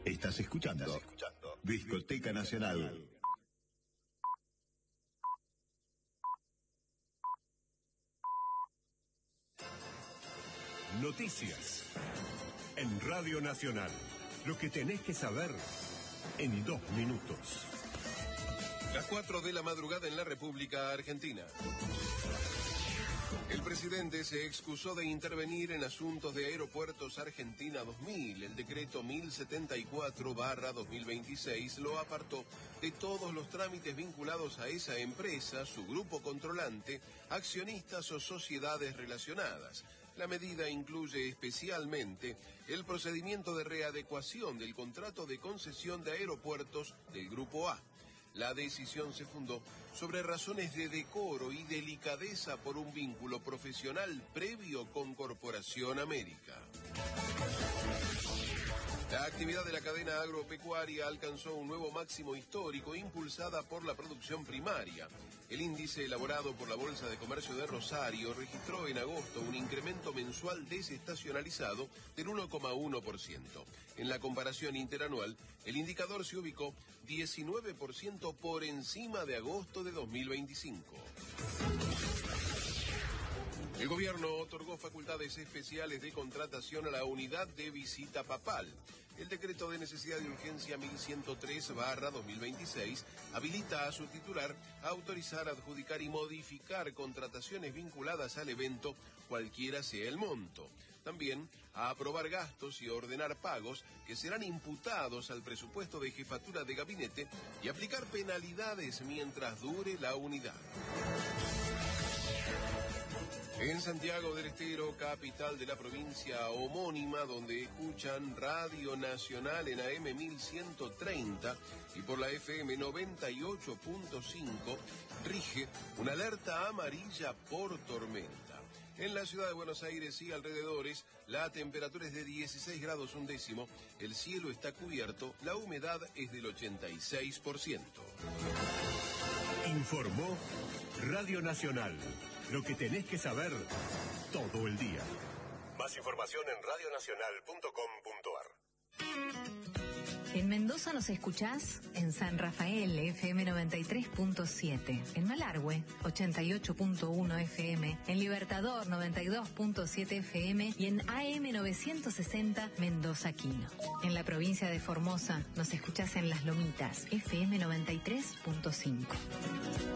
Estás escuchando Discoteca Nacional. Noticias en Radio Nacional. Lo que tenés que saber en 2 minutos. Las 4 de la madrugada en la República Argentina. El presidente se excusó de intervenir en asuntos de Aeropuertos Argentina 2000. El decreto 1074/2026 lo apartó de todos los trámites vinculados a esa empresa, su grupo controlante, accionistas o sociedades relacionadas. La medida incluye especialmente el procedimiento de readecuación del contrato de concesión de aeropuertos del Grupo A. La decisión se fundó sobre razones de decoro y delicadeza por un vínculo profesional previo con Corporación América. La actividad de la cadena agropecuaria alcanzó un nuevo máximo histórico impulsada por la producción primaria. El índice elaborado por la Bolsa de Comercio de Rosario registró en agosto un incremento mensual desestacionalizado del 1,1%. En la comparación interanual, el indicador se ubicó 19% por encima de agosto de 2025. El gobierno otorgó facultades especiales de contratación a la unidad de visita papal. El decreto de necesidad de urgencia 1103/2026 habilita a su titular a autorizar, adjudicar y modificar contrataciones vinculadas al evento, cualquiera sea el monto. También a aprobar gastos y ordenar pagos que serán imputados al presupuesto de jefatura de gabinete y aplicar penalidades mientras dure la unidad. En Santiago del Estero, capital de la provincia homónima, donde escuchan Radio Nacional en AM 1130 y por la FM 98.5, rige una alerta amarilla por tormenta. En la ciudad de Buenos Aires y alrededores, la temperatura es de 16 grados un décimo, el cielo está cubierto, la humedad es del 86%. Informó Radio Nacional. Lo que tenés que saber todo el día. Más información en radionacional.com.ar. En Mendoza nos escuchás en San Rafael, FM 93.7, en Malargüe, 88.1 FM, en Libertador, 92.7 FM y en AM 960 Mendoza Quino. En la provincia de Formosa nos escuchás en Las Lomitas, FM 93.5.